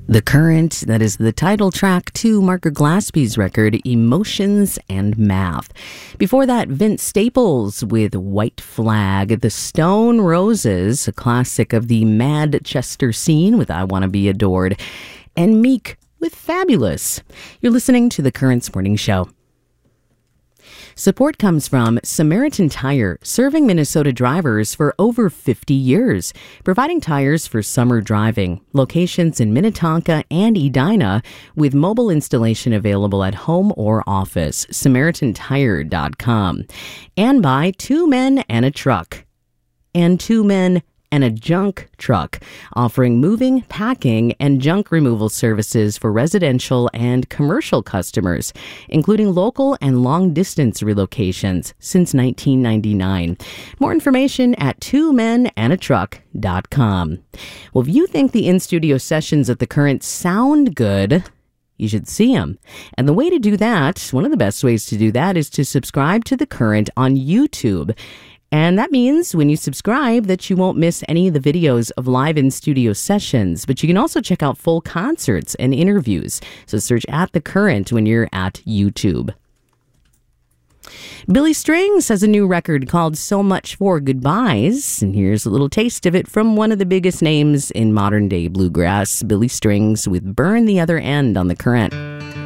The Current, that is the title track to Margaret Glaspie's record, Emotions and Math. Before that, Vince Staples with White Flag. The Stone Roses, a classic of the Manchester scene with I Wanna Be Adored. And Meek with Fabulous. You're listening to The Current's Morning Show. Support comes from Samaritan Tire, serving Minnesota drivers for over 50 years, providing tires for summer driving. Locations in Minnetonka and Edina, with mobile installation available at home or office. SamaritanTire.com. And by Two Men and a Truck. And Two Men and a Junk Truck, offering moving, packing, and junk removal services for residential and commercial customers, including local and long-distance relocations since 1999. More information at twomenandatruck.com. Well, if you think the in-studio sessions at The Current sound good, you should see them. And the way to do that, one of the best ways to do that, is to subscribe to The Current on YouTube. And that means when you subscribe that you won't miss any of the videos of live in-studio sessions. But you can also check out full concerts and interviews. So search at The Current when you're at YouTube. Billy Strings has a new record called So Much for Goodbyes. And here's a little taste of it from one of the biggest names in modern-day bluegrass, Billy Strings with Burn the Other End on The Current.